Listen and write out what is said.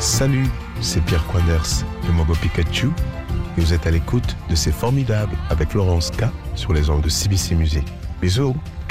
Salut, c'est Pierre Quanders de Mogo Pikachu et vous êtes à l'écoute de C'est Formidable avec Laurence K sur les ondes de CBC Music. Bisous.